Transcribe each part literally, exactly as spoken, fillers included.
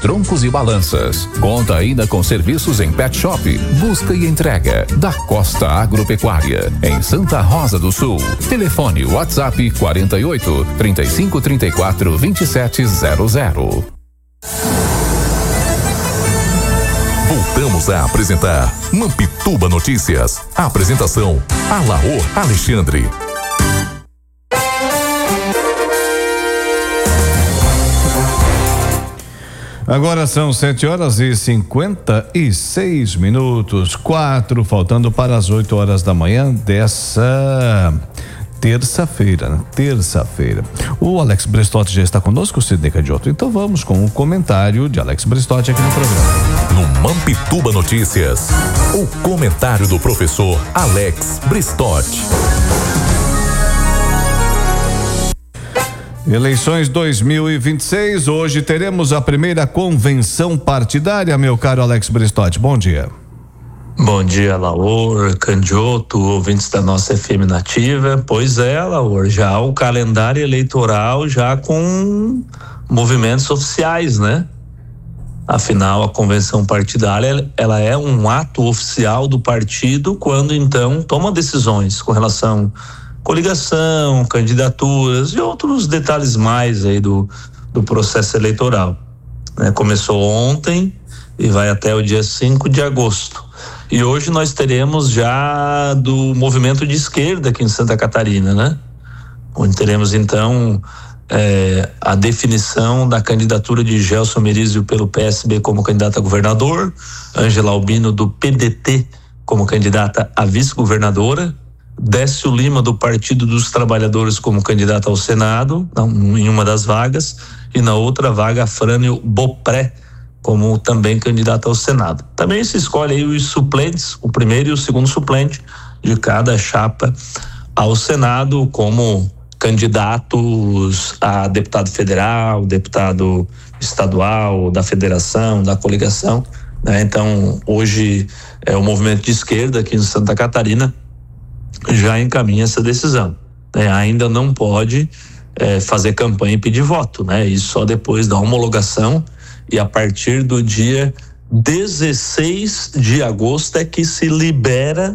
troncos e balanças. Conta ainda com serviços em pet shop, busca e entrega da Costa Agropecuária, em Santa Rosa do Sul. Telefone WhatsApp quarenta e oito, trinta e cinco, trinta e quatro, vinte e sete zero zero. Voltamos a apresentar Mampituba Notícias. A apresentação Alaor Alexandre. Agora são sete horas e cinquenta e seis minutos, quatro, faltando para as oito horas da manhã dessa terça-feira, né? Terça-feira. O Alex Bristotti já está conosco, o Sidney Cadioto. Então vamos com o comentário de Alex Bristotti aqui no programa. No Mampituba Notícias, o comentário do professor Alex Bristotti. Eleições dois mil e vinte e seis, hoje teremos a primeira convenção partidária, meu caro Alex Bristotti. Bom dia. Bom dia, Laor, Candioto, ouvintes da nossa F M Nativa. Pois é, Laor, já o calendário eleitoral já com movimentos oficiais, né? Afinal, a convenção partidária, ela é um ato oficial do partido quando então toma decisões com relação coligação, candidaturas e outros detalhes mais aí do, do processo eleitoral. Né? Começou ontem e vai até o dia cinco de agosto. E hoje nós teremos já do movimento de esquerda aqui em Santa Catarina, né? Onde teremos então é, a definição da candidatura de Gelson Merizio pelo P S B como candidato a governador, Ângela Albino do P D T como candidata a vice-governadora, Décio Lima do Partido dos Trabalhadores como candidato ao Senado, em uma das vagas, e na outra vaga Frânio Bopré como também candidato ao Senado. Também se escolhe aí os suplentes, o primeiro e o segundo suplente de cada chapa ao Senado como candidatos a deputado federal, deputado estadual, da federação, da coligação, né? Então, hoje é o movimento de esquerda aqui em Santa Catarina já encaminha essa decisão, né? Ainda não pode é, fazer campanha e pedir voto, né? Isso só depois da homologação, e a partir do dia dezesseis de agosto é que se libera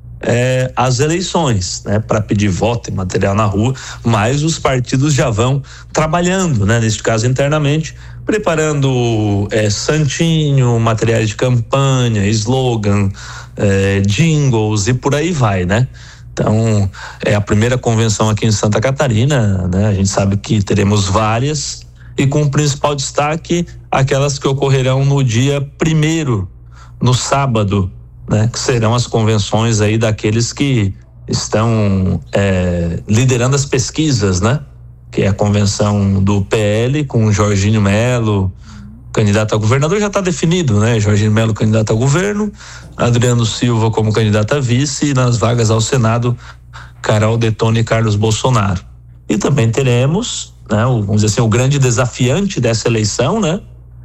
é, as eleições, né? Para pedir voto e material na rua, mas os partidos já vão trabalhando, né? Neste caso internamente, preparando é, santinho, materiais de campanha, slogan, é, jingles e por aí vai, né? Então, é a primeira convenção aqui em Santa Catarina, né? A gente sabe que teremos várias, e com o principal destaque, aquelas que ocorrerão no dia primeiro, no sábado, né? Que serão as convenções aí daqueles que estão é, liderando as pesquisas, né? Que é a convenção do P L com o Jorginho Melo, candidato a governador, já está definido, né? Jorginho Melo candidato a governo, Adriano Silva como candidato a vice, e nas vagas ao Senado, Carol Detone e Carlos Bolsonaro. E também teremos, né, o, vamos dizer assim, o grande desafiante dessa eleição, né?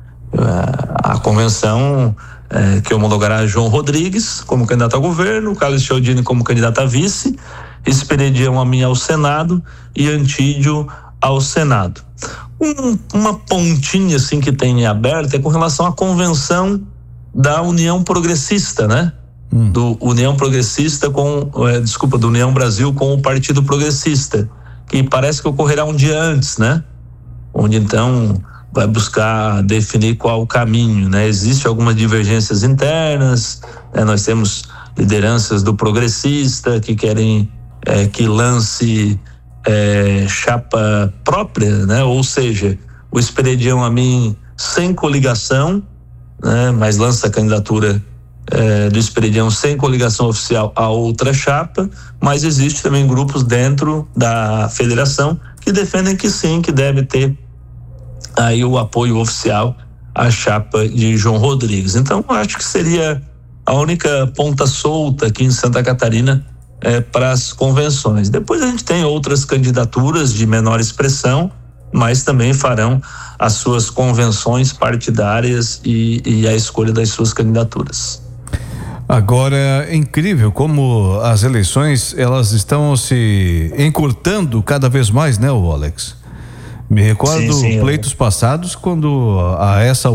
A, a convenção é, que homologará João Rodrigues como candidato a governo, Carlos Chiodini como candidato a vice, Esperidião Amin ao Senado e Antídio ao Senado. Um, uma pontinha assim que tem aberta é com relação à convenção da União Progressista, né? Hum. Do União Progressista com, é, desculpa, do União Brasil com o Partido Progressista, que parece que ocorrerá um dia antes, né? Onde então vai buscar definir qual o caminho, né? Existem algumas divergências internas, né? Nós temos lideranças do Progressista que querem é, que lance É, chapa própria, né? Ou seja, o Esperidião Amin sem coligação, né? Mas lança a candidatura é, do Esperidião sem coligação oficial a outra chapa, mas existe também grupos dentro da federação que defendem que sim, que deve ter aí o apoio oficial à chapa de João Rodrigues. Então, acho que seria a única ponta solta aqui em Santa Catarina É, para as convenções. Depois a gente tem outras candidaturas de menor expressão, mas também farão as suas convenções partidárias e, e a escolha das suas candidaturas. Agora, é incrível como as eleições elas estão se encurtando cada vez mais, né, o Alex? Me recordo sim, sim, pleitos eu... passados, quando a essa